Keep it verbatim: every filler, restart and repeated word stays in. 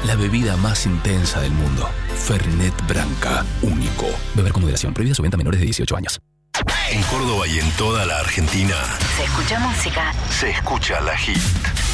la bebida más intensa del mundo. Fernet Branca, único. Beber con moderación. Prohibida su venta a menores de dieciocho años. En Córdoba y en toda la Argentina Se escucha música. se escucha La Hit.